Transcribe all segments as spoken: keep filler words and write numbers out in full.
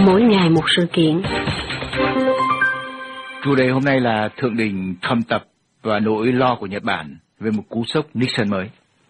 mỗi ngày một sự kiện. Chủ đề hôm nay là thượng đỉnh thâm tập và nỗi lo của Nhật Bản về một cú sốc Nixon mới.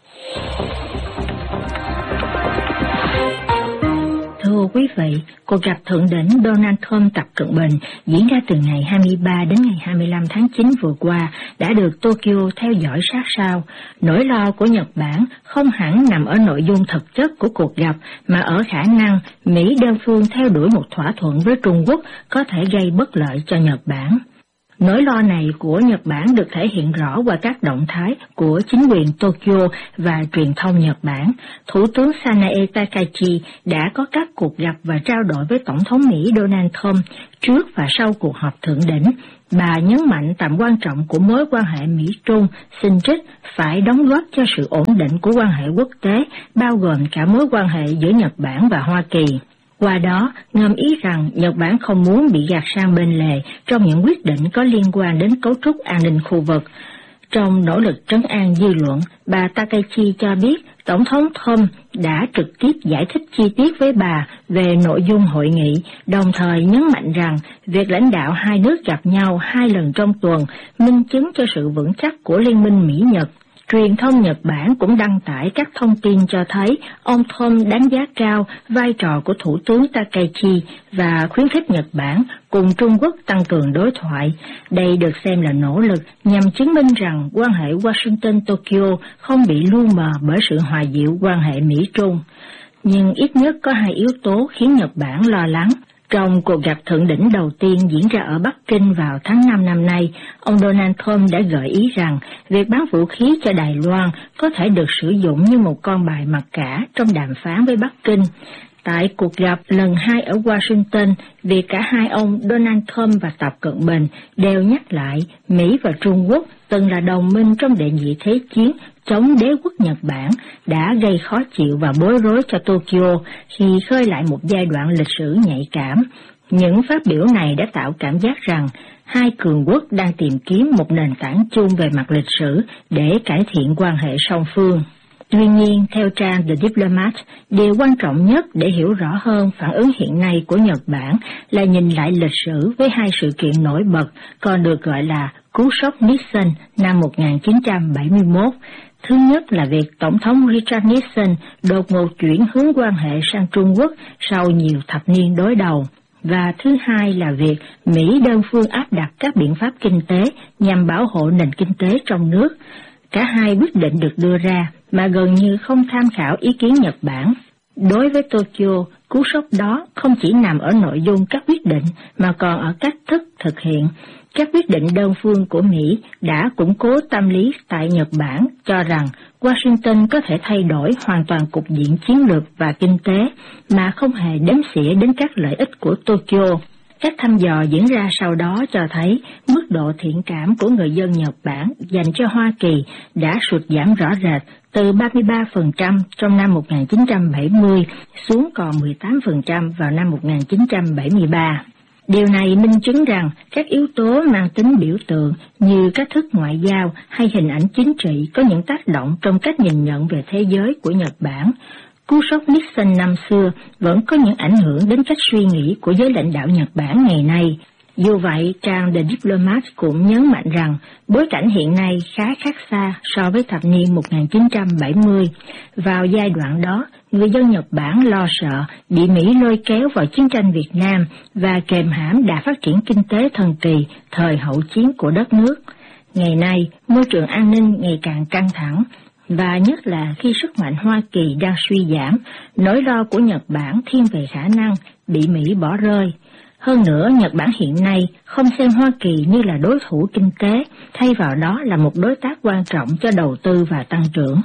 Thưa quý vị, cuộc gặp thượng đỉnh Donald Trump Tập Cận Bình diễn ra từ ngày hai mươi ba đến ngày hai mươi lăm tháng chín vừa qua đã được Tokyo theo dõi sát sao. Nỗi lo của Nhật Bản không hẳn nằm ở nội dung thực chất của cuộc gặp, mà ở khả năng Mỹ đơn phương theo đuổi một thỏa thuận với Trung Quốc có thể gây bất lợi cho Nhật Bản. Nỗi lo này của Nhật Bản được thể hiện rõ qua các động thái của chính quyền Tokyo và truyền thông Nhật Bản. Thủ tướng Sanae Takaichi đã có các cuộc gặp và trao đổi với Tổng thống Mỹ Donald Trump trước và sau cuộc họp thượng đỉnh. Bà nhấn mạnh tầm quan trọng của mối quan hệ Mỹ-Trung, xin trích phải đóng góp cho sự ổn định của quan hệ quốc tế, bao gồm cả mối quan hệ giữa Nhật Bản và Hoa Kỳ. Qua đó, ngầm ý rằng Nhật Bản không muốn bị gạt sang bên lề trong những quyết định có liên quan đến cấu trúc an ninh khu vực. Trong nỗ lực trấn an dư luận, bà Takaichi cho biết Tổng thống Trump đã trực tiếp giải thích chi tiết với bà về nội dung hội nghị, đồng thời nhấn mạnh rằng việc lãnh đạo hai nước gặp nhau hai lần trong tuần minh chứng cho sự vững chắc của liên minh Mỹ-Nhật. Truyền thông Nhật Bản cũng đăng tải các thông tin cho thấy ông Trump đánh giá cao vai trò của Thủ tướng Takaichi và khuyến khích Nhật Bản cùng Trung Quốc tăng cường đối thoại. Đây được xem là nỗ lực nhằm chứng minh rằng quan hệ Washington-Tokyo không bị lu mờ bởi sự hòa dịu quan hệ Mỹ-Trung. Nhưng ít nhất có hai yếu tố khiến Nhật Bản lo lắng. Trong cuộc gặp thượng đỉnh đầu tiên diễn ra ở Bắc Kinh vào tháng năm năm nay, ông Donald Trump đã gợi ý rằng việc bán vũ khí cho Đài Loan có thể được sử dụng như một con bài mặc cả trong đàm phán với Bắc Kinh. Tại cuộc gặp lần hai ở Washington, việc cả hai ông Donald Trump và Tập Cận Bình đều nhắc lại Mỹ và Trung Quốc từng là đồng minh trong đệ nhị thế chiến chống đế quốc Nhật Bản đã gây khó chịu và bối rối cho Tokyo khi khơi lại một giai đoạn lịch sử nhạy cảm. Những phát biểu này đã tạo cảm giác rằng hai cường quốc đang tìm kiếm một nền tảng chung về mặt lịch sử để cải thiện quan hệ song phương. Tuy nhiên, theo trang The Diplomat, điều quan trọng nhất để hiểu rõ hơn phản ứng hiện nay của Nhật Bản là nhìn lại lịch sử với hai sự kiện nổi bật, còn được gọi là cú sốc Nixon năm một nghìn chín trăm bảy mươi mốt. Thứ nhất là việc Tổng thống Richard Nixon đột ngột chuyển hướng quan hệ sang Trung Quốc sau nhiều thập niên đối đầu. Và thứ hai là việc Mỹ đơn phương áp đặt các biện pháp kinh tế nhằm bảo hộ nền kinh tế trong nước. Cả hai quyết định được đưa ra mà gần như không tham khảo ý kiến Nhật Bản. Đối với Tokyo, cú sốc đó không chỉ nằm ở nội dung các quyết định mà còn ở cách thức thực hiện. Các quyết định đơn phương của Mỹ đã củng cố tâm lý tại Nhật Bản cho rằng Washington có thể thay đổi hoàn toàn cục diện chiến lược và kinh tế mà không hề đếm xỉa đến các lợi ích của Tokyo. Các thăm dò diễn ra sau đó cho thấy mức độ thiện cảm của người dân Nhật Bản dành cho Hoa Kỳ đã sụt giảm rõ rệt từ ba mươi ba phần trăm trong năm một nghìn chín trăm bảy mươi xuống còn mười tám phần trăm vào năm một nghìn chín trăm bảy mươi ba. Điều này minh chứng rằng các yếu tố mang tính biểu tượng như cách thức ngoại giao hay hình ảnh chính trị có những tác động trong cách nhìn nhận về thế giới của Nhật Bản. Cú sốc Nixon năm xưa vẫn có những ảnh hưởng đến cách suy nghĩ của giới lãnh đạo Nhật Bản ngày nay. Dù vậy, trang The Diplomat cũng nhấn mạnh rằng bối cảnh hiện nay khá khác xa so với thập niên một nghìn chín trăm bảy mươi. Vào giai đoạn đó, người dân Nhật Bản lo sợ bị Mỹ lôi kéo vào chiến tranh Việt Nam và kềm hãm đà phát triển kinh tế thần kỳ thời hậu chiến của đất nước. Ngày nay, môi trường an ninh ngày càng căng thẳng, và nhất là khi sức mạnh Hoa Kỳ đang suy giảm, nỗi lo của Nhật Bản thiên về khả năng bị Mỹ bỏ rơi. Hơn nữa, Nhật Bản hiện nay không xem Hoa Kỳ như là đối thủ kinh tế, thay vào đó là một đối tác quan trọng cho đầu tư và tăng trưởng.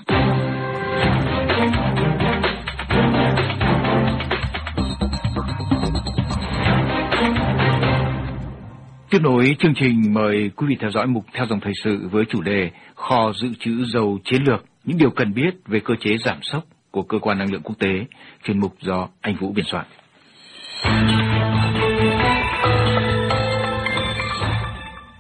Tiếp nối chương trình, mời quý vị theo dõi mục Theo dòng thời sự với chủ đề Kho dự trữ dầu chiến lược, những điều cần biết về cơ chế giảm sốc của Cơ quan Năng lượng Quốc tế, chuyên mục do anh Vũ biên soạn.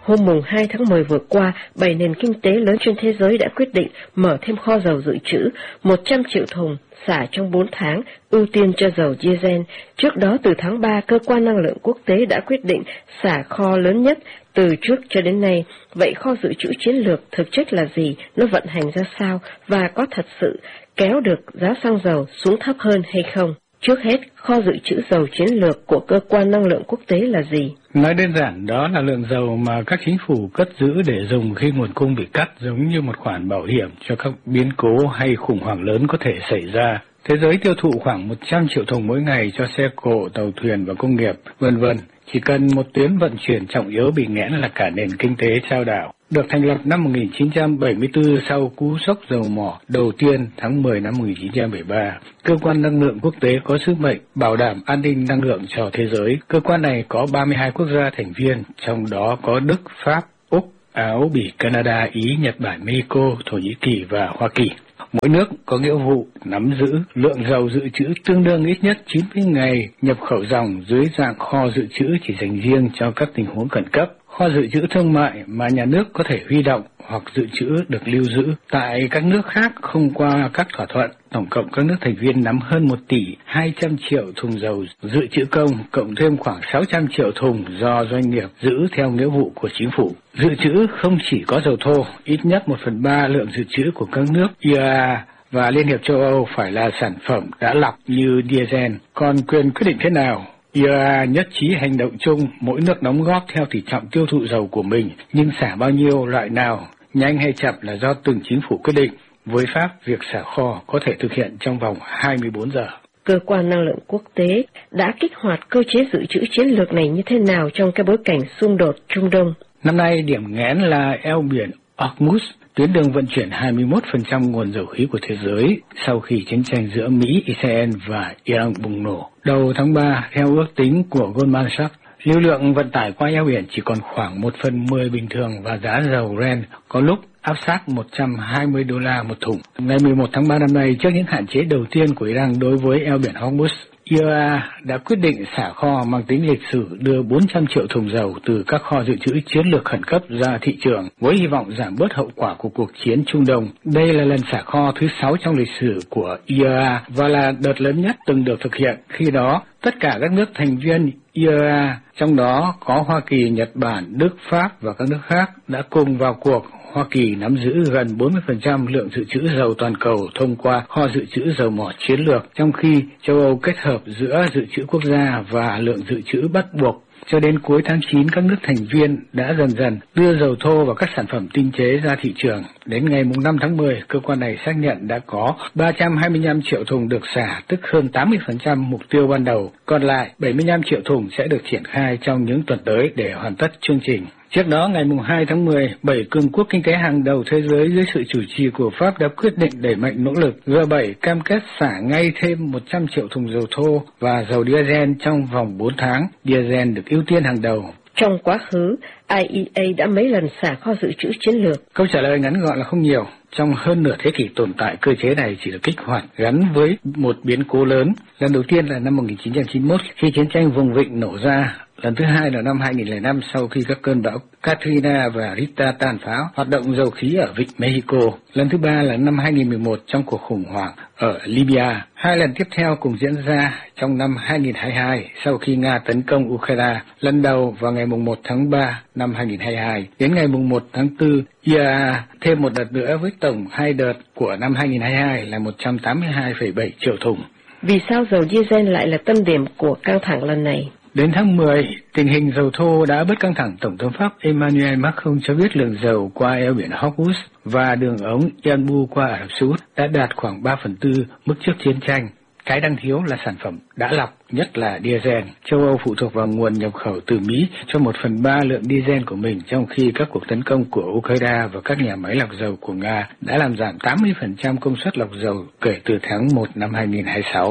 Hôm mùng hai tháng mười vừa qua, bảy nền kinh tế lớn trên thế giới đã quyết định mở thêm kho dầu dự trữ một trăm triệu thùng xả trong bốn tháng, ưu tiên cho dầu diesel. Trước đó từ tháng ba, Cơ quan Năng lượng Quốc tế đã quyết định xả kho lớn nhất từ trước cho đến nay. Vậy kho dự trữ chiến lược thực chất là gì? Nó vận hành ra sao? Và có thật sự kéo được giá xăng dầu xuống thấp hơn hay không? Trước hết, kho dự trữ dầu chiến lược của Cơ quan Năng lượng Quốc tế là gì? Nói đơn giản, đó là lượng dầu mà các chính phủ cất giữ để dùng khi nguồn cung bị cắt, giống như một khoản bảo hiểm cho các biến cố hay khủng hoảng lớn có thể xảy ra. Thế giới tiêu thụ khoảng một trăm triệu thùng mỗi ngày cho xe cộ, tàu thuyền và công nghiệp, vân vân. Chỉ cần một tuyến vận chuyển trọng yếu bị nghẽn là cả nền kinh tế chao đảo. Được thành lập năm một nghìn chín trăm bảy mươi tư sau cú sốc dầu mỏ đầu tiên tháng mười năm một nghìn chín trăm bảy mươi ba, Cơ quan Năng lượng Quốc tế có sứ mệnh bảo đảm an ninh năng lượng cho thế giới. Cơ quan này có ba mươi hai quốc gia thành viên, trong đó có Đức, Pháp, Úc, Áo, Bỉ, Canada, Ý, Nhật Bản, Mexico, Thổ Nhĩ Kỳ và Hoa Kỳ. Mỗi nước có nghĩa vụ nắm giữ lượng dầu dự trữ tương đương ít nhất chín mươi ngày nhập khẩu dòng dưới dạng kho dự trữ chỉ dành riêng cho các tình huống khẩn cấp. Kho dự trữ thương mại mà nhà nước có thể huy động hoặc dự trữ được lưu giữ tại các nước khác không qua các thỏa thuận. Tổng cộng các nước thành viên nắm hơn một tỷ hai trăm triệu thùng dầu dự trữ công, cộng thêm khoảng sáu trăm triệu thùng do doanh nghiệp giữ theo nghĩa vụ của chính phủ. Dự trữ không chỉ có dầu thô, ít nhất một phần ba lượng dự trữ của các nước i e a và Liên hiệp châu Âu phải là sản phẩm đã lọc như diesel. Còn quyền quyết định thế nào? i e a nhất trí hành động chung, mỗi nước đóng góp theo tỷ trọng tiêu thụ dầu của mình, nhưng xả bao nhiêu loại nào, nhanh hay chậm là do từng chính phủ quyết định. Với Pháp, việc xả kho có thể thực hiện trong vòng hai mươi bốn giờ. Cơ quan Năng lượng Quốc tế đã kích hoạt cơ chế dự trữ chiến lược này như thế nào trong cái bối cảnh xung đột Trung Đông? Năm nay, điểm nghẽn là eo biển Hormuz, tuyến đường vận chuyển hai mươi mốt phần trăm nguồn dầu khí của thế giới sau khi chiến tranh giữa Mỹ, Israel và Iran bùng nổ. Đầu tháng ba, theo ước tính của Goldman Sachs, lưu lượng vận tải qua eo biển chỉ còn khoảng một phần mười bình thường và giá dầu Brent có lúc áp sát một trăm hai mươi đô la một thùng. Ngày mười một tháng ba năm nay, trước những hạn chế đầu tiên của Iran đối với eo biển Hormuz, i e a đã quyết định xả kho mang tính lịch sử đưa bốn trăm triệu thùng dầu từ các kho dự trữ chiến lược khẩn cấp ra thị trường với hy vọng giảm bớt hậu quả của cuộc chiến Trung Đông. Đây là lần xả kho thứ sáu trong lịch sử của i e a và là đợt lớn nhất từng được thực hiện. Khi đó, tất cả các nước thành viên i e a, trong đó có Hoa Kỳ, Nhật Bản, Đức, Pháp và các nước khác đã cùng vào cuộc. Hoa Kỳ nắm giữ gần bốn mươi phần trăm lượng dự trữ dầu toàn cầu thông qua kho dự trữ dầu mỏ chiến lược, trong khi châu Âu kết hợp giữa dự trữ quốc gia và lượng dự trữ bắt buộc. Cho đến cuối tháng chín, các nước thành viên đã dần dần đưa dầu thô và các sản phẩm tinh chế ra thị trường. Đến ngày năm tháng mười, cơ quan này xác nhận đã có ba trăm hai mươi lăm triệu thùng được xả, tức hơn tám mươi phần trăm mục tiêu ban đầu. Còn lại, bảy mươi lăm triệu thùng sẽ được triển khai trong những tuần tới để hoàn tất chương trình. Trước đó, ngày hai tháng mười, bảy cường quốc kinh tế hàng đầu thế giới dưới sự chủ trì của Pháp đã quyết định đẩy mạnh nỗ lực. G bảy cam kết xả ngay thêm một trăm triệu thùng dầu thô và dầu diesel trong vòng bốn tháng. Diesel được ưu tiên hàng đầu. Trong quá khứ, i e a đã mấy lần xả kho dự trữ chiến lược? Câu trả lời ngắn gọn là không nhiều. Trong hơn nửa thế kỷ tồn tại, cơ chế này chỉ được kích hoạt gắn với một biến cố lớn. Lần đầu tiên là năm một nghìn chín trăm chín mươi mốt khi chiến tranh vùng vịnh nổ ra. Lần thứ hai là năm hai nghìn lẻ năm sau khi các cơn bão Katrina và Rita tàn phá hoạt động dầu khí ở vịnh Mexico. Lần thứ ba là năm hai nghìn mười một trong cuộc khủng hoảng ở Libya. Hai lần tiếp theo cùng diễn ra trong năm hai nghìn hai mươi hai sau khi Nga tấn công Ukraine. Lần đầu vào ngày một tháng ba năm hai nghìn hai mươi hai. Đến ngày một tháng tư, i e a thêm một đợt nữa với tổng hai đợt của năm hai nghìn hai mươi hai là một trăm tám mươi hai phẩy bảy triệu thùng. Vì sao dầu diesel lại là tâm điểm của căng thẳng lần này? Đến tháng mười, tình hình dầu thô đã bớt căng thẳng. Tổng thống Pháp Emmanuel Macron cho biết lượng dầu qua eo biển Hormuz và đường ống Yanbu qua Ả Rập Xê Út đã đạt khoảng ba phần tư mức trước chiến tranh. Cái đang thiếu là sản phẩm đã lọc, nhất là diesel. Châu Âu phụ thuộc vào nguồn nhập khẩu từ Mỹ cho một phần ba lượng diesel của mình, trong khi các cuộc tấn công của Ukraine và các nhà máy lọc dầu của Nga đã làm giảm tám mươi phần trăm công suất lọc dầu kể từ tháng một năm hai nghìn hai mươi sáu.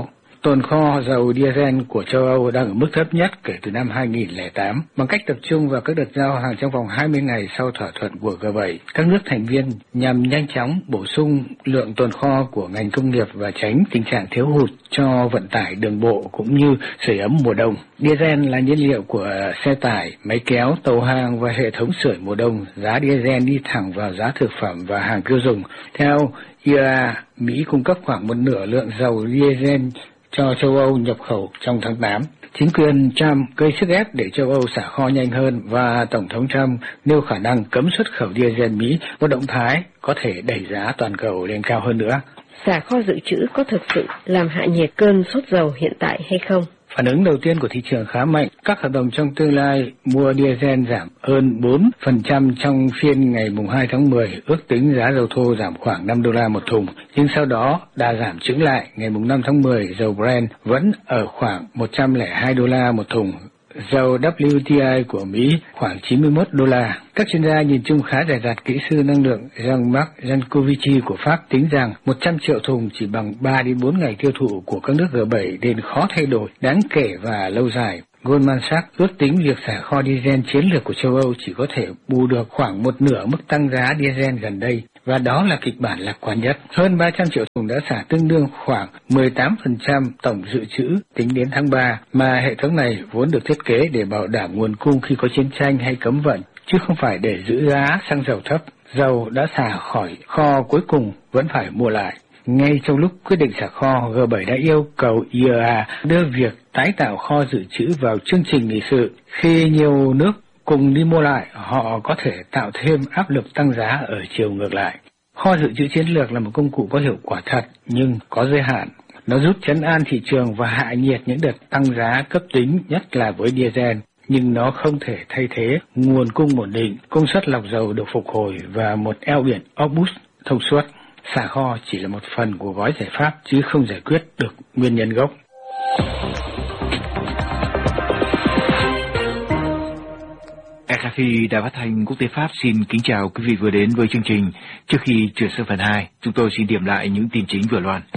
tồn kho dầu diesel của châu Âu đang ở mức thấp nhất kể từ năm hai nghìn lẻ tám. Bằng cách tập trung vào các đợt giao hàng trong vòng hai mươi ngày sau thỏa thuận của G bảy, các nước thành viên nhằm nhanh chóng bổ sung lượng tồn kho của ngành công nghiệp và tránh tình trạng thiếu hụt cho vận tải đường bộ cũng như sưởi ấm mùa đông. Diesel là nhiên liệu của xe tải, máy kéo, tàu hàng và hệ thống sưởi mùa đông. Giá diesel đi thẳng vào giá thực phẩm và hàng tiêu dùng. Theo i a e a, Mỹ cung cấp khoảng một nửa lượng dầu diesel cho châu Âu nhập khẩu trong tháng tám. Chính quyền Trump gây sức ép để châu Âu xả kho nhanh hơn và Tổng thống Trump nêu khả năng cấm xuất khẩu diesel Mỹ, một động thái có thể đẩy giá toàn cầu lên cao hơn nữa. Xả kho dự trữ có thực sự làm hạ nhiệt cơn sốt dầu hiện tại hay không? Phản ứng đầu tiên của thị trường khá mạnh. Các hợp đồng trong tương lai mua diesel giảm hơn bốn phần trăm trong phiên ngày hai tháng mười, ước tính giá dầu thô giảm khoảng năm đô la một thùng. Nhưng sau đó đã giảm chững lại. Ngày năm tháng mười, dầu Brent vẫn ở khoảng một trăm lẻ hai đô la một thùng. Dầu W T I của Mỹ khoảng chín mươi mốt đô la. Các chuyên gia nhìn chung khá rẻ rặt. Kỹ sư năng lượng Jean-Marc Jancovici của Pháp tính rằng một trăm triệu thùng chỉ bằng ba đến bốn ngày tiêu thụ của các nước G bảy nên khó thay đổi đáng kể và lâu dài. Goldman Sachs ước tính việc xả kho diesel chiến lược của châu Âu chỉ có thể bù được khoảng một nửa mức tăng giá diesel gần đây, và đó là kịch bản lạc quan nhất. Hơn ba trăm triệu thùng đã xả tương đương khoảng mười tám phần trăm tổng dự trữ tính đến tháng ba, mà hệ thống này vốn được thiết kế để bảo đảm nguồn cung khi có chiến tranh hay cấm vận, chứ không phải để giữ giá xăng dầu thấp. Dầu đã xả khỏi kho cuối cùng vẫn phải mua lại. Ngay trong lúc quyết định xả kho, G bảy đã yêu cầu i a e a đưa việc tái tạo kho dự trữ vào chương trình nghị sự. Khi nhiều nước cùng đi mua lại, họ có thể tạo thêm áp lực tăng giá ở chiều ngược lại. Kho dự trữ chiến lược là một công cụ có hiệu quả thật, nhưng có giới hạn. Nó giúp trấn an thị trường và hạ nhiệt những đợt tăng giá cấp tính, nhất là với diesel. Nhưng nó không thể thay thế nguồn cung ổn định, công suất lọc dầu được phục hồi và một eo biển Hormuz thông suốt. Xả kho chỉ là một phần của gói giải pháp chứ không giải quyết được nguyên nhân gốc. rờ ép i, Đài Phát thanh Quốc tế Pháp xin kính chào quý vị vừa đến với chương trình. Trước khi chuyển sang phần hai, chúng tôi xin điểm lại những tin chính vừa loan.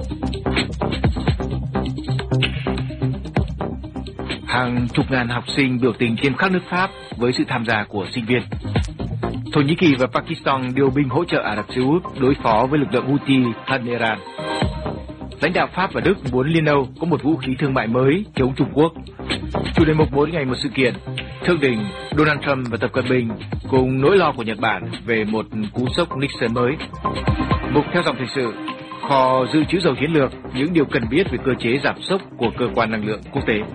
Hàng chục ngàn học sinh biểu tình trên khắp nước Pháp với sự tham gia của sinh viên. Thổ Nhĩ Kỳ và Pakistan điều binh hỗ trợ Ả Rập Xê Út đối phó với lực lượng Houthi thân Iran. Lãnh đạo Pháp và Đức muốn Liên Âu có một vũ khí thương mại mới chống Trung Quốc. Chủ đề mục mỗi ngày một sự kiện. Thượng đỉnh Donald Trump và Tập Cận Bình cùng nỗi lo của Nhật Bản về một cú sốc Nixon mới. Mục theo dòng thời sự. Kho dự trữ dầu chiến lược, những điều cần biết về cơ chế giảm sốc của cơ quan năng lượng quốc tế.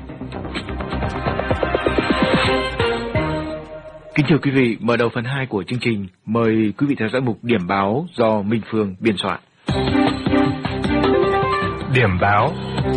Kính thưa quý vị, mở đầu phần hai của chương trình, mời quý vị theo dõi mục điểm báo do Minh Phương biên soạn. Điểm báo.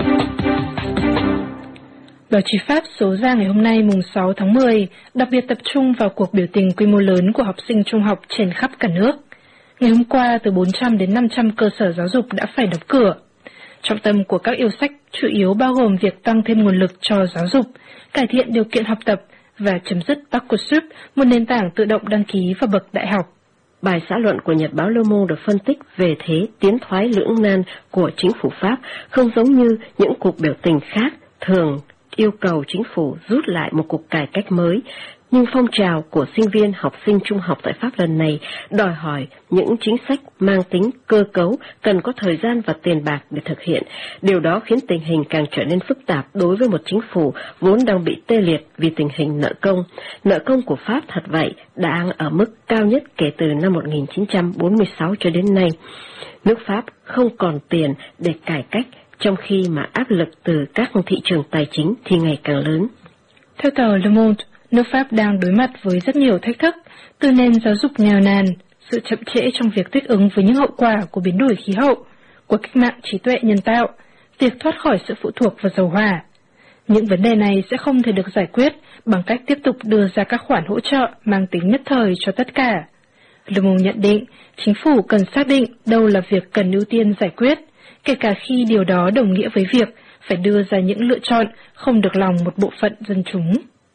Báo chí Pháp số ra ngày hôm nay mùng sáu tháng mười đặc biệt tập trung vào cuộc biểu tình quy mô lớn của học sinh trung học trên khắp cả nước. Ngày hôm qua, từ bốn trăm đến năm trăm cơ sở giáo dục đã phải đóng cửa. Trọng tâm của các yêu sách chủ yếu bao gồm việc tăng thêm nguồn lực cho giáo dục, cải thiện điều kiện học tập và chấm dứt Parcoursup, một nền tảng tự động đăng ký vào bậc đại học. Bài xã luận của Nhật báo Le Monde được phân tích về thế tiến thoái lưỡng nan của chính phủ Pháp, không giống như những cuộc biểu tình khác thường yêu cầu chính phủ rút lại một cuộc cải cách mới. Nhưng phong trào của sinh viên học sinh trung học tại Pháp lần này đòi hỏi những chính sách mang tính cơ cấu, cần có thời gian và tiền bạc để thực hiện. Điều đó khiến tình hình càng trở nên phức tạp đối với một chính phủ vốn đang bị tê liệt vì tình hình nợ công. Nợ công của Pháp thật vậy đang ở mức cao nhất kể từ năm một nghìn chín trăm bốn mươi sáu cho đến nay. Nước Pháp không còn tiền để cải cách, trong khi mà áp lực từ các thị trường tài chính thì ngày càng lớn. Theo tờ Le Monde, nước Pháp đang đối mặt với rất nhiều thách thức, từ nền giáo dục nghèo nàn, sự chậm trễ trong việc thích ứng với những hậu quả của biến đổi khí hậu, của cách mạng trí tuệ nhân tạo, việc thoát khỏi sự phụ thuộc vào dầu hỏa. Những vấn đề này sẽ không thể được giải quyết bằng cách tiếp tục đưa ra các khoản hỗ trợ mang tính nhất thời cho tất cả. Le Monde nhận định, chính phủ cần xác định đâu là việc cần ưu tiên giải quyết, kể cả khi điều đó đồng nghĩa với việc phải đưa ra những lựa chọn không được lòng một bộ phận dân chúng.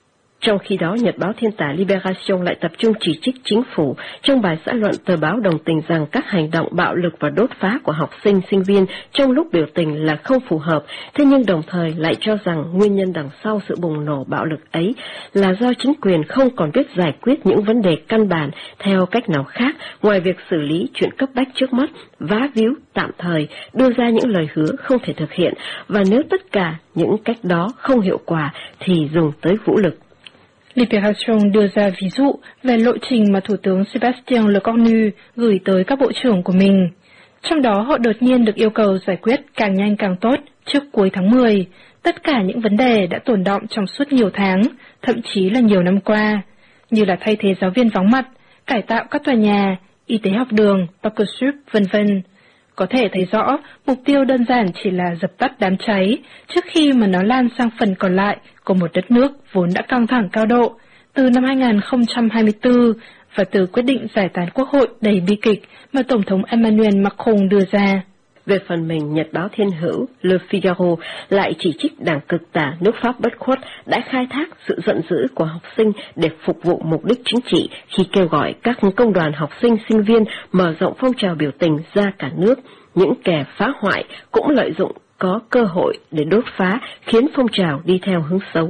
Trong khi đó, nhật báo thiên tài Libération lại tập trung chỉ trích chính phủ. Trong bài xã luận, tờ báo đồng tình rằng các hành động bạo lực và đốt phá của học sinh, sinh viên trong lúc biểu tình là không phù hợp, thế nhưng đồng thời lại cho rằng nguyên nhân đằng sau sự bùng nổ bạo lực ấy là do chính quyền không còn biết giải quyết những vấn đề căn bản theo cách nào khác ngoài việc xử lý chuyện cấp bách trước mắt, vá víu tạm thời, đưa ra những lời hứa không thể thực hiện, và nếu tất cả những cách đó không hiệu quả thì dùng tới vũ lực. Libération đưa ra ví dụ về lộ trình mà Thủ tướng Sébastien Lecornu gửi tới các bộ trưởng của mình. Trong đó họ đột nhiên được yêu cầu giải quyết càng nhanh càng tốt trước cuối tháng mười, tất cả những vấn đề đã tồn đọng trong suốt nhiều tháng, thậm chí là nhiều năm qua, như là thay thế giáo viên vắng mặt, cải tạo các tòa nhà, y tế học đường, Parcoursup, vân vân. Có thể thấy rõ, mục tiêu đơn giản chỉ là dập tắt đám cháy trước khi mà nó lan sang phần còn lại của một đất nước vốn đã căng thẳng cao độ từ năm hai nghìn không trăm hai mươi tư và từ quyết định giải tán quốc hội đầy bi kịch mà Tổng thống Emmanuel Macron đưa ra. Về phần mình, nhật báo thiên hữu Le Figaro lại chỉ trích đảng cực tả nước Pháp bất khuất đã khai thác sự giận dữ của học sinh để phục vụ mục đích chính trị khi kêu gọi các công đoàn học sinh sinh viên mở rộng phong trào biểu tình ra cả nước. Những kẻ phá hoại cũng lợi dụng có cơ hội để đốt phá, khiến phong trào đi theo hướng xấu.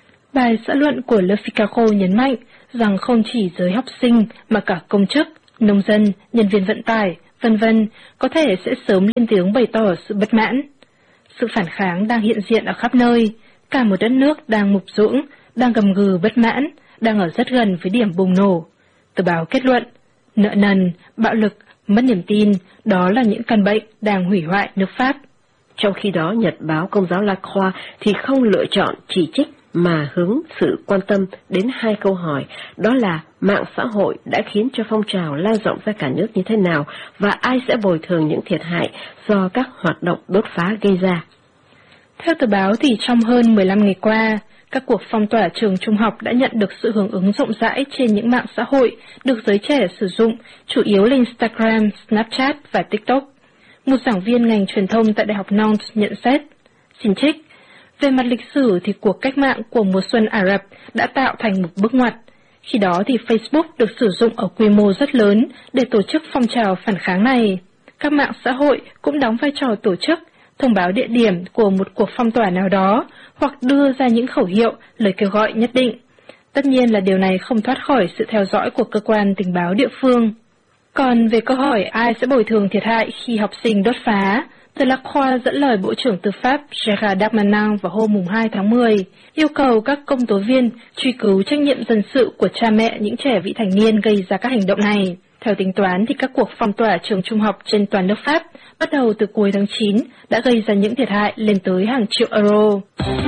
Bài xã luận của Le Figaro nhấn mạnh rằng không chỉ giới học sinh mà cả công chức, nông dân, nhân viên vận tải, vân vân có thể sẽ sớm lên tiếng bày tỏ sự bất mãn. Sự phản kháng đang hiện diện ở khắp nơi, cả một đất nước đang mục ruỗng, đang gầm gừ bất mãn, đang ở rất gần với điểm bùng nổ. Tờ báo kết luận, nợ nần, bạo lực, mất niềm tin, đó là những căn bệnh đang hủy hoại nước Pháp. Trong khi đó, nhật báo Công giáo La Croix thì không lựa chọn chỉ trích mà hướng sự quan tâm đến hai câu hỏi, đó là mạng xã hội đã khiến cho phong trào lan rộng ra cả nước như thế nào và ai sẽ bồi thường những thiệt hại do các hoạt động đốt phá gây ra. Theo tờ báo thì trong hơn mười lăm ngày qua, các cuộc phong tỏa trường trung học đã nhận được sự hưởng ứng rộng rãi trên những mạng xã hội được giới trẻ sử dụng, chủ yếu là Instagram, Snapchat và TikTok. Một giảng viên ngành truyền thông tại Đại học Nantes nhận xét, xin trích, về mặt lịch sử thì cuộc cách mạng của mùa xuân Ả Rập đã tạo thành một bước ngoặt. Khi đó thì Facebook được sử dụng ở quy mô rất lớn để tổ chức phong trào phản kháng này. Các mạng xã hội cũng đóng vai trò tổ chức, thông báo địa điểm của một cuộc phong tỏa nào đó hoặc đưa ra những khẩu hiệu, lời kêu gọi nhất định. Tất nhiên là điều này không thoát khỏi sự theo dõi của cơ quan tình báo địa phương. Còn về câu hỏi ai sẽ bồi thường thiệt hại khi học sinh đốt phá, tờ La Croix dẫn lời Bộ trưởng Tư pháp Gérald Darmanin vào hôm hai tháng mười, yêu cầu các công tố viên truy cứu trách nhiệm dân sự của cha mẹ những trẻ vị thành niên gây ra các hành động này. Theo tính toán thì các cuộc phong tỏa trường trung học trên toàn nước Pháp bắt đầu từ cuối tháng chín đã gây ra những thiệt hại lên tới hàng triệu euro.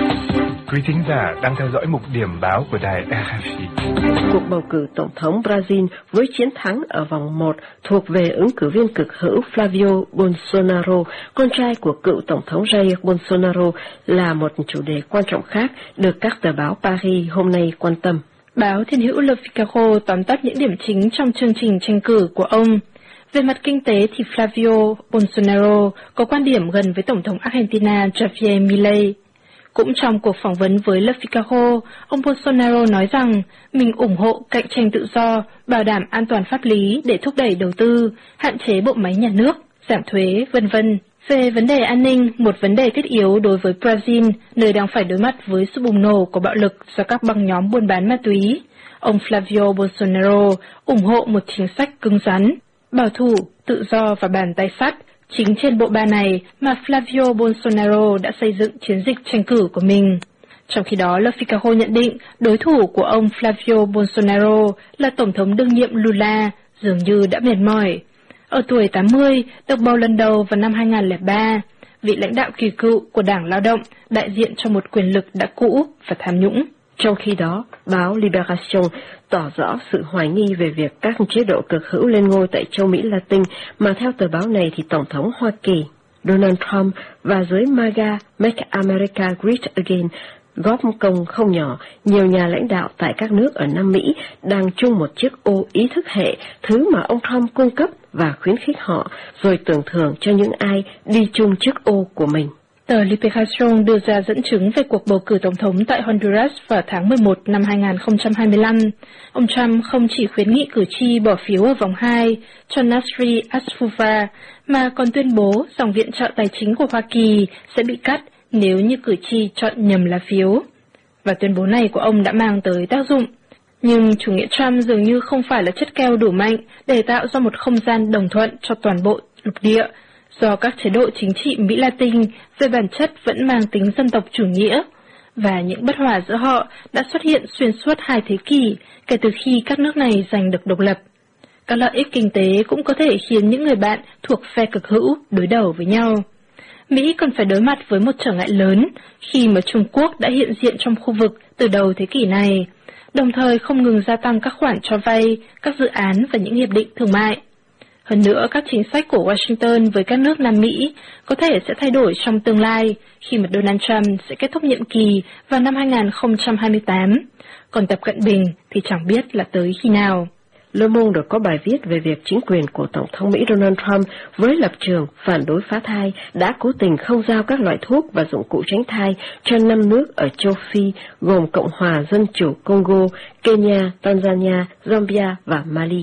Quý thính giả đang theo dõi mục điểm báo của đài rờ ép i. Cuộc bầu cử tổng thống Brazil với chiến thắng ở vòng một thuộc về ứng cử viên cực hữu Flavio Bolsonaro, con trai của cựu tổng thống Jair Bolsonaro, là một chủ đề quan trọng khác được các tờ báo Paris hôm nay quan tâm. Báo thiên hữu Le Figaro tóm tắt những điểm chính trong chương trình tranh cử của ông. Về mặt kinh tế thì Flavio Bolsonaro có quan điểm gần với tổng thống Argentina Javier Milei. Cũng trong cuộc phỏng vấn với Le Figaro, ông Bolsonaro nói rằng mình ủng hộ cạnh tranh tự do, bảo đảm an toàn pháp lý để thúc đẩy đầu tư, hạn chế bộ máy nhà nước, giảm thuế, vân vân. Về vấn đề an ninh, một vấn đề thiết yếu đối với Brazil, nơi đang phải đối mặt với sự bùng nổ của bạo lực do các băng nhóm buôn bán ma túy, ông Flavio Bolsonaro ủng hộ một chính sách cứng rắn, bảo thủ, tự do và bàn tay sắt. Chính trên bộ ba này mà Flavio Bolsonaro đã xây dựng chiến dịch tranh cử của mình. Trong khi đó, Le Figaro nhận định đối thủ của ông Flavio Bolsonaro là Tổng thống đương nhiệm Lula dường như đã mệt mỏi. Ở tuổi tám mươi, được bầu lần đầu vào năm hai nghìn không trăm lẻ ba, vị lãnh đạo kỳ cựu của Đảng Lao động đại diện cho một quyền lực đã cũ và tham nhũng. Trong khi đó, báo Libération tỏ rõ sự hoài nghi về việc các chế độ cực hữu lên ngôi tại châu Mỹ Latin, mà theo tờ báo này thì Tổng thống Hoa Kỳ Donald Trump và giới MAGA Make America Great Again góp công không nhỏ. Nhiều nhà lãnh đạo tại các nước ở Nam Mỹ đang chung một chiếc ô ý thức hệ, thứ mà ông Trump cung cấp và khuyến khích họ, rồi tưởng thưởng cho những ai đi chung chiếc ô của mình. Tờ Liberación đưa ra dẫn chứng về cuộc bầu cử tổng thống tại Honduras vào tháng mười một năm hai nghìn không trăm hai mươi lăm. Ông Trump không chỉ khuyến nghị cử tri bỏ phiếu ở vòng hai cho Nasri Asfufa, mà còn tuyên bố dòng viện trợ tài chính của Hoa Kỳ sẽ bị cắt nếu như cử tri chọn nhầm lá phiếu. Và tuyên bố này của ông đã mang tới tác dụng. Nhưng chủ nghĩa Trump dường như không phải là chất keo đủ mạnh để tạo ra một không gian đồng thuận cho toàn bộ lục địa, do các chế độ chính trị Mỹ Latin về bản chất vẫn mang tính dân tộc chủ nghĩa, và những bất hòa giữa họ đã xuất hiện xuyên suốt hai thế kỷ kể từ khi các nước này giành được độc lập. Các lợi ích kinh tế cũng có thể khiến những người bạn thuộc phe cực hữu đối đầu với nhau. Mỹ còn phải đối mặt với một trở ngại lớn khi mà Trung Quốc đã hiện diện trong khu vực từ đầu thế kỷ này, đồng thời không ngừng gia tăng các khoản cho vay, các dự án và những hiệp định thương mại. Hơn nữa, các chính sách của Washington với các nước Nam Mỹ có thể sẽ thay đổi trong tương lai khi mà Donald Trump sẽ kết thúc nhiệm kỳ vào năm hai nghìn không trăm hai mươi tám, còn Tập Cận Bình thì chẳng biết là tới khi nào. Le Monde có bài viết về việc chính quyền của Tổng thống Mỹ Donald Trump với lập trường phản đối phá thai đã cố tình không giao các loại thuốc và dụng cụ tránh thai cho năm nước ở châu Phi gồm Cộng hòa Dân chủ Congo, Kenya, Tanzania, Zambia và Mali.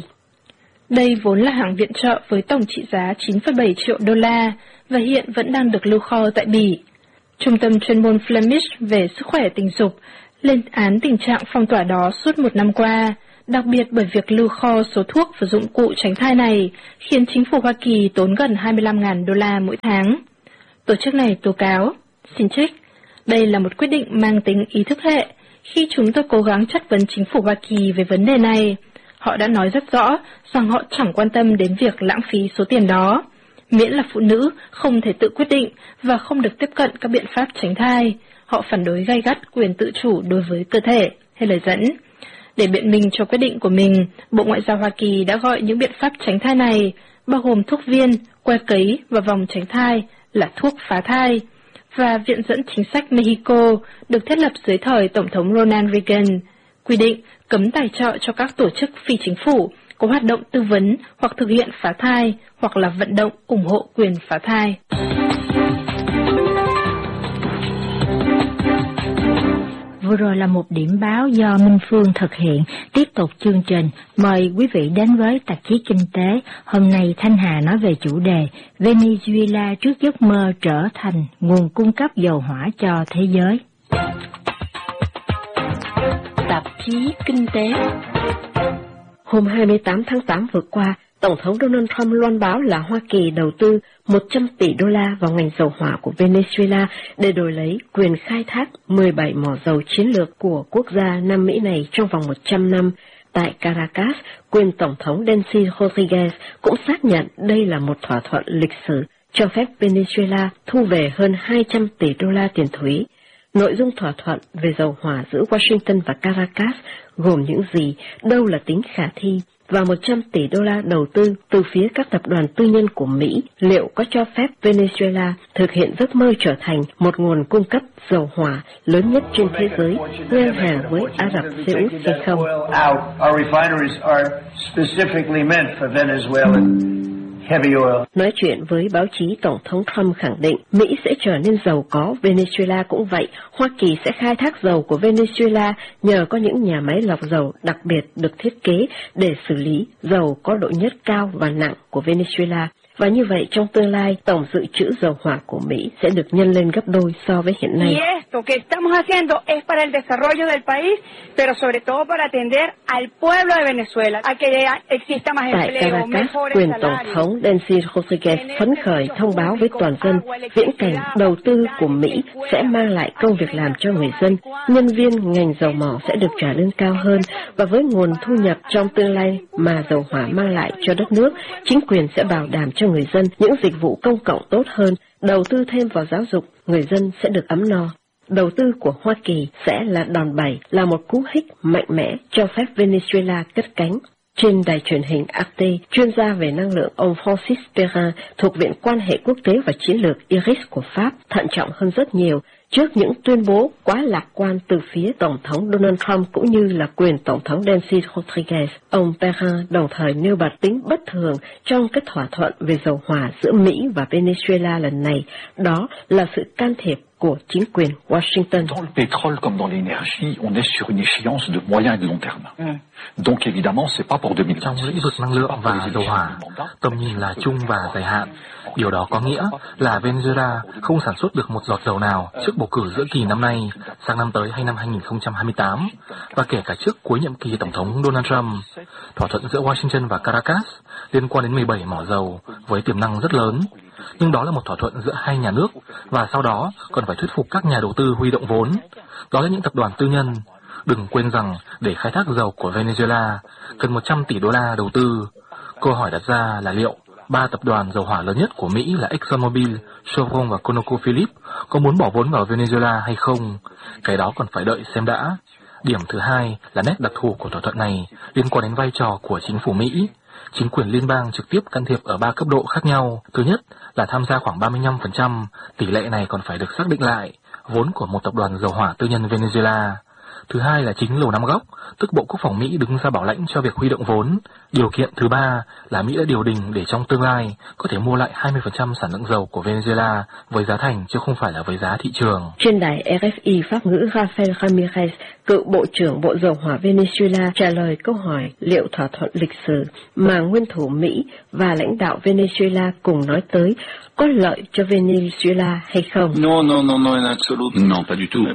Đây vốn là hàng viện trợ với tổng trị giá chín phẩy bảy triệu đô la và hiện vẫn đang được lưu kho tại Bỉ. Trung tâm chuyên môn Flemish về sức khỏe tình dục lên án tình trạng phong tỏa đó suốt một năm qua, đặc biệt bởi việc lưu kho số thuốc và dụng cụ tránh thai này khiến chính phủ Hoa Kỳ tốn gần hai mươi lăm nghìn đô la mỗi tháng. Tổ chức này tố cáo, xin trích, đây là một quyết định mang tính ý thức hệ. Khi chúng tôi cố gắng chất vấn chính phủ Hoa Kỳ về vấn đề này, họ đã nói rất rõ rằng họ chẳng quan tâm đến việc lãng phí số tiền đó, miễn là phụ nữ không thể tự quyết định và không được tiếp cận các biện pháp tránh thai. Họ phản đối gay gắt quyền tự chủ đối với cơ thể, hay lời dẫn. Để biện minh cho quyết định của mình, Bộ Ngoại giao Hoa Kỳ đã gọi những biện pháp tránh thai này, bao gồm thuốc viên, que cấy và vòng tránh thai, là thuốc phá thai. Và Viện dẫn chính sách Mexico được thiết lập dưới thời Tổng thống Ronald Reagan, quy định cấm tài trợ cho các tổ chức phi chính phủ có hoạt động tư vấn hoặc thực hiện phá thai hoặc là vận động ủng hộ quyền phá thai. Vừa rồi là một điểm báo do Minh Phương thực hiện. Tiếp tục chương trình, mời quý vị đến với tạp chí Kinh tế. Hôm nay Thanh Hà nói về chủ đề Venezuela trước giấc mơ trở thành nguồn cung cấp dầu hỏa cho thế giới. Tạp chí Kinh tế. Hôm hai mươi tám tháng tám vừa qua, Tổng thống Donald Trump loan báo là Hoa Kỳ đầu tư một trăm tỷ đô la vào ngành dầu hỏa của Venezuela để đổi lấy quyền khai thác mười bảy mỏ dầu chiến lược của quốc gia Nam Mỹ này trong vòng một trăm năm. Tại Caracas, quyền Tổng thống Delcy Rodriguez cũng xác nhận đây là một thỏa thuận lịch sử cho phép Venezuela thu về hơn hai trăm tỷ đô la tiền thuế. Nội dung thỏa thuận về dầu hỏa giữa Washington và Caracas gồm những gì, đâu là tính khả thi, và một trăm tỷ đô la đầu tư từ phía các tập đoàn tư nhân của Mỹ liệu có cho phép Venezuela thực hiện giấc mơ trở thành một nguồn cung cấp dầu hỏa lớn nhất trên thế giới, ngang hàng với Ả Rập Xê Út hay không? Nói chuyện với báo chí, Tổng thống Trump khẳng định Mỹ sẽ trở nên giàu có, Venezuela cũng vậy. Hoa Kỳ sẽ khai thác dầu của Venezuela nhờ có những nhà máy lọc dầu đặc biệt được thiết kế để xử lý dầu có độ nhớt cao và nặng của Venezuela. Và như vậy, trong tương lai, tổng dự trữ dầu hỏa của Mỹ sẽ được nhân lên gấp đôi so với hiện nay. Tại Caracas, quyền Tổng thống Delcy Rodriguez phấn khởi thông báo với toàn dân viễn cảnh đầu tư của Mỹ sẽ mang lại công việc làm cho người dân, nhân viên ngành dầu mỏ sẽ được trả lương cao hơn, và với nguồn thu nhập trong tương lai mà dầu hỏa mang lại cho đất nước, chính quyền sẽ bảo đảm cho người dân những dịch vụ công cộng tốt hơn, đầu tư thêm vào giáo dục, người dân sẽ được ấm no. Đầu tư của Hoa Kỳ sẽ là đòn bẩy, là một cú hích mạnh mẽ cho phép Venezuela cất cánh. Trên đài truyền hình Arte, chuyên gia về năng lượng ông Francis Perrin thuộc Viện Quan hệ Quốc tế và Chiến lược Iris của Pháp thận trọng hơn rất nhiều, Trước những tuyên bố quá lạc quan từ phía Tổng thống Donald Trump cũng như là quyền Tổng thống Delcy Rodriguez, ông Perrin đồng thời nêu bật tính bất thường trong cái thỏa thuận về dầu hỏa giữa Mỹ và Venezuela lần này, đó là sự can thiệp của chính quyền Washington. Dans le pétrole comme dans l'énergie, on est sur une échéance de moyen et de long terme. Mm. Donc évidemment, c'est pas pour deux mille. Trong lĩnh vực năng lượng và dầu hỏa, tầm nhìn là chung và dài hạn. Điều đó có nghĩa là Venezuela không sản xuất được một giọt dầu nào trước bầu cử giữa kỳ năm nay, sang năm tới hay năm hai nghìn không trăm hai mươi tám, và kể cả trước cuối nhiệm kỳ Tổng thống Donald Trump. Thỏa thuận giữa Washington và Caracas liên quan đến mười bảy mỏ dầu với tiềm năng rất lớn. Nhưng đó là một thỏa thuận giữa hai nhà nước, và sau đó còn phải thuyết phục các nhà đầu tư huy động vốn. Đó là những tập đoàn tư nhân. Đừng quên rằng để khai thác dầu của Venezuela cần một trăm tỷ đô la đầu tư. Câu hỏi đặt ra là liệu ba tập đoàn dầu hỏa lớn nhất của Mỹ là ExxonMobil, Chevron và ConocoPhillips có muốn bỏ vốn vào Venezuela hay không? Cái đó còn phải đợi xem đã. Điểm thứ hai là nét đặc thù của thỏa thuận này liên quan đến vai trò của chính phủ Mỹ. Chính quyền liên bang trực tiếp can thiệp ở ba cấp độ khác nhau. Thứ nhất là tham gia khoảng ba mươi lăm phần trăm, tỷ lệ này còn phải được xác định lại, vốn của một tập đoàn dầu hỏa tư nhân Venezuela. Thứ hai là chính Lầu Năm Góc, tức Bộ Quốc phòng Mỹ đứng ra bảo lãnh cho việc huy động vốn. Điều kiện thứ ba là Mỹ đã điều đình để trong tương lai có thể mua lại hai mươi phần trăm sản lượng dầu của Venezuela với giá thành chứ không phải là với giá thị trường. Trên đài R F I Pháp ngữ, Rafael Ramirez, cựu Bộ trưởng Bộ Dầu hỏa Venezuela, trả lời câu hỏi liệu thỏa thuận lịch sử mà nguyên thủ Mỹ và lãnh đạo Venezuela cùng nói tới có lợi cho Venezuela hay không. Non, non, non, non, en absoluto. Non, pas du tout.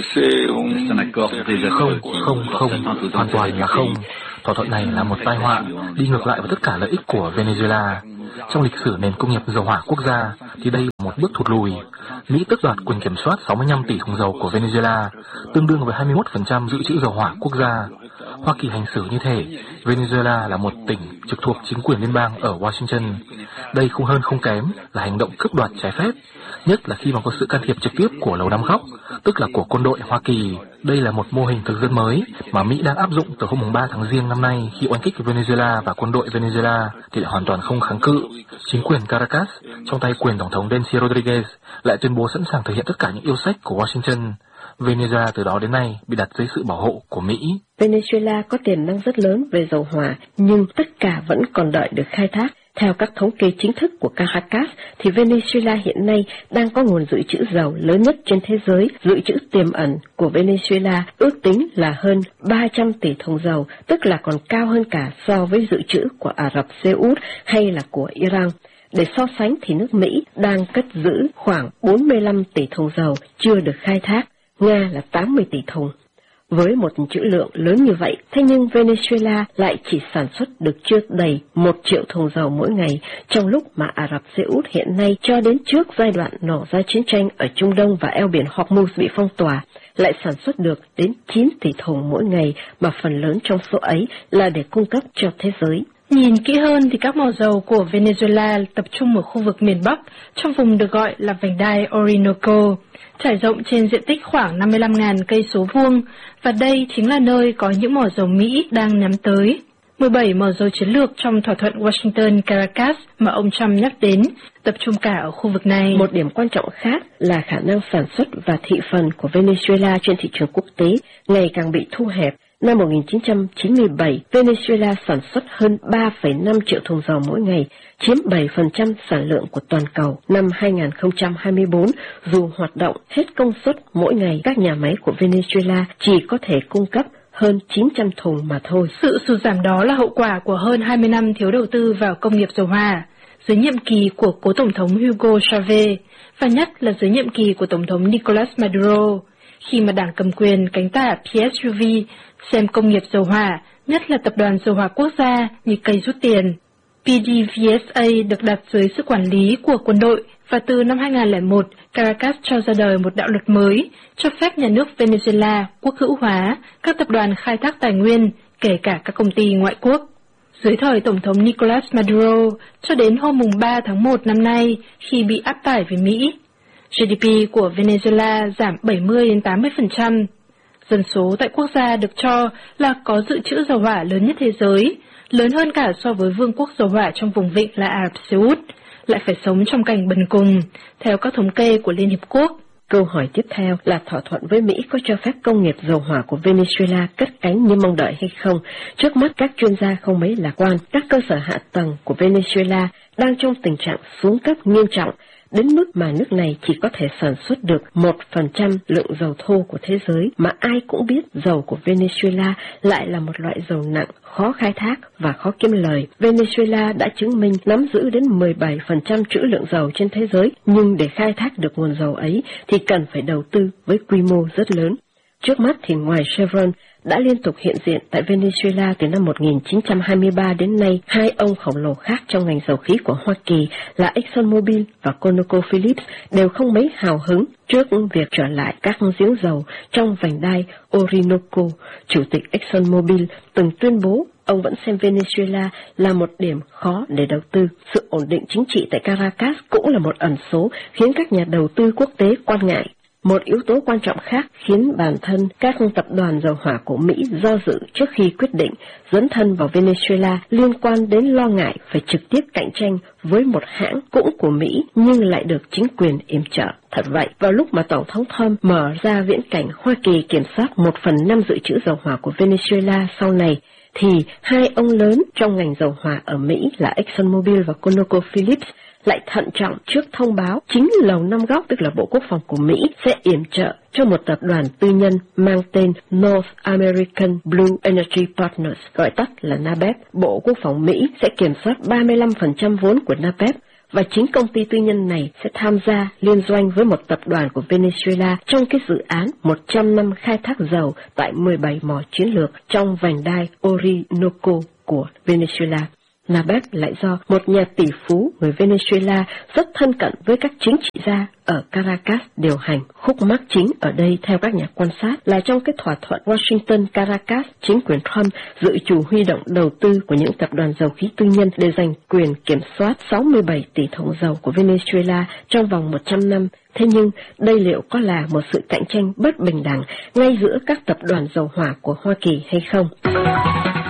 C'est un accord Không, không, không, hoàn toàn là không. Thỏa thuận này là một tai họa, đi ngược lại với tất cả lợi ích của Venezuela. Trong lịch sử nền công nghiệp dầu hỏa quốc gia thì đây là một bước thụt lùi. Mỹ tước đoạt quyền kiểm soát sáu mươi lăm tỷ thùng dầu của Venezuela, tương đương với hai mươi mốt phần trăm dự trữ dầu hỏa quốc gia. Hoa Kỳ hành xử như thể Venezuela là một tỉnh trực thuộc chính quyền liên bang ở Washington. Đây không hơn không kém là hành động cướp đoạt trái phép, nhất là khi mà có sự can thiệp trực tiếp của Lầu Năm Góc, tức là của quân đội Hoa Kỳ. Đây là một mô hình thực dân mới mà Mỹ đang áp dụng từ hôm ba tháng Giêng năm nay khi oanh kích Venezuela, và quân đội Venezuela thì lại hoàn toàn không kháng cự. Chính quyền Caracas, trong tay quyền Tổng thống Delcy Rodriguez, lại tuyên bố sẵn sàng thực hiện tất cả những yêu sách của Washington. Venezuela từ đó đến nay bị đặt dưới sự bảo hộ của Mỹ. Venezuela có tiềm năng rất lớn về dầu hỏa, nhưng tất cả vẫn còn đợi được khai thác. Theo các thống kê chính thức của Caracas, thì Venezuela hiện nay đang có nguồn dự trữ dầu lớn nhất trên thế giới. Dự trữ tiềm ẩn của Venezuela ước tính là hơn ba trăm tỷ thùng dầu, tức là còn cao hơn cả so với dự trữ của Ả Rập Xê Út hay là của Iran. Để so sánh thì nước Mỹ đang cất giữ khoảng bốn mươi lăm tỷ thùng dầu chưa được khai thác, Nga là tám mươi tỷ thùng. Với một trữ lượng lớn như vậy, thế nhưng Venezuela lại chỉ sản xuất được chưa đầy một triệu thùng dầu mỗi ngày, trong lúc mà Ả Rập Xê Út hiện nay cho đến trước giai đoạn nổ ra chiến tranh ở Trung Đông và eo biển Hormuz bị phong tỏa, lại sản xuất được đến chín tỷ thùng mỗi ngày, mà phần lớn trong số ấy là để cung cấp cho thế giới. Nhìn kỹ hơn thì các mỏ dầu của Venezuela tập trung ở khu vực miền Bắc, trong vùng được gọi là vành đai Orinoco, trải rộng trên diện tích khoảng năm mươi lăm nghìn cây số vuông, và đây chính là nơi có những mỏ dầu Mỹ đang nhắm tới. mười bảy mỏ dầu chiến lược trong thỏa thuận Washington-Caracas mà ông Trump nhắc đến tập trung cả ở khu vực này. Một điểm quan trọng khác là khả năng sản xuất và thị phần của Venezuela trên thị trường quốc tế ngày càng bị thu hẹp. Năm một nghìn chín trăm chín mươi bảy, Venezuela sản xuất hơn ba phẩy năm triệu thùng dầu mỗi ngày, chiếm bảy phần trăm sản lượng của toàn cầu. Năm hai nghìn không trăm hai mươi tư, dù hoạt động hết công suất mỗi ngày, các nhà máy của Venezuela chỉ có thể cung cấp hơn chín trăm thùng mà thôi. Sự sụt giảm đó là hậu quả của hơn hai mươi năm thiếu đầu tư vào công nghiệp dầu hỏa, dưới nhiệm kỳ của cố Tổng thống Hugo Chavez, và nhất là dưới nhiệm kỳ của Tổng thống Nicolas Maduro, khi mà đảng cầm quyền cánh tả P S U V xem công nghiệp dầu hỏa, nhất là tập đoàn dầu hỏa quốc gia, như cây rút tiền. P D V S A được đặt dưới sự quản lý của quân đội, và từ năm hai nghìn không trăm lẻ một, Caracas cho ra đời một đạo luật mới, cho phép nhà nước Venezuela quốc hữu hóa các tập đoàn khai thác tài nguyên, kể cả các công ty ngoại quốc. Dưới thời Tổng thống Nicolas Maduro, cho đến hôm ba tháng một năm nay, khi bị áp tải về Mỹ, G D P của Venezuela giảm bảy mươi đến tám mươi phần trăm. Dân số tại quốc gia được cho là có dự trữ dầu hỏa lớn nhất thế giới, lớn hơn cả so với vương quốc dầu hỏa trong vùng vịnh là Ả Rập Xê Út, lại phải sống trong cảnh bần cùng, theo các thống kê của Liên Hiệp Quốc. Câu hỏi tiếp theo là thỏa thuận với Mỹ có cho phép công nghiệp dầu hỏa của Venezuela cất cánh như mong đợi hay không. Trước mắt các chuyên gia không mấy lạc quan, các cơ sở hạ tầng của Venezuela đang trong tình trạng xuống cấp nghiêm trọng, đến mức mà nước này chỉ có thể sản xuất được một phần trăm lượng dầu thô của thế giới, mà ai cũng biết dầu của Venezuela lại là một loại dầu nặng, khó khai thác và khó kiếm lời. Venezuela đã chứng minh nắm giữ đến mười bảy phần trăm trữ lượng dầu trên thế giới, nhưng để khai thác được nguồn dầu ấy thì cần phải đầu tư với quy mô rất lớn. Trước mắt thì ngoài Chevron đã liên tục hiện diện tại Venezuela từ năm một nghìn chín trăm hai mươi ba đến nay, hai ông khổng lồ khác trong ngành dầu khí của Hoa Kỳ là ExxonMobil và ConocoPhillips đều không mấy hào hứng trước việc trở lại các giếng dầu trong vành đai Orinoco. Chủ tịch ExxonMobil từng tuyên bố ông vẫn xem Venezuela là một điểm khó để đầu tư. Sự ổn định chính trị tại Caracas cũng là một ẩn số khiến các nhà đầu tư quốc tế quan ngại. Một yếu tố quan trọng khác khiến bản thân các tập đoàn dầu hỏa của Mỹ do dự trước khi quyết định dấn thân vào Venezuela liên quan đến lo ngại phải trực tiếp cạnh tranh với một hãng cũng của Mỹ nhưng lại được chính quyền yểm trợ. Thật vậy, vào lúc mà Tổng thống Trump mở ra viễn cảnh Hoa Kỳ kiểm soát một phần năm dự trữ dầu hỏa của Venezuela sau này, thì hai ông lớn trong ngành dầu hỏa ở Mỹ là ExxonMobil và ConocoPhillips lại thận trọng trước thông báo chính Lầu Năm Góc, tức là Bộ Quốc phòng của Mỹ, sẽ yểm trợ cho một tập đoàn tư nhân mang tên North American Blue Energy Partners, gọi tắt là NABEP. Bộ Quốc phòng Mỹ sẽ kiểm soát ba mươi lăm phần trăm vốn của NABEP, và chính công ty tư nhân này sẽ tham gia liên doanh với một tập đoàn của Venezuela trong cái dự án một trăm năm khai thác dầu tại mười bảy mỏ chiến lược trong vành đai Orinoco của Venezuela. NABEP lại do một nhà tỷ phú người Venezuela rất thân cận với các chính trị gia ở Caracas điều hành. Khúc mắc chính ở đây theo các nhà quan sát là trong cái thỏa thuận Washington-Caracas, chính quyền Trump dự trù huy động đầu tư của những tập đoàn dầu khí tư nhân để giành quyền kiểm soát sáu mươi bảy tỷ thùng dầu của Venezuela trong vòng một trăm năm. Thế nhưng đây liệu có là một sự cạnh tranh bất bình đẳng ngay giữa các tập đoàn dầu hỏa của Hoa Kỳ hay không?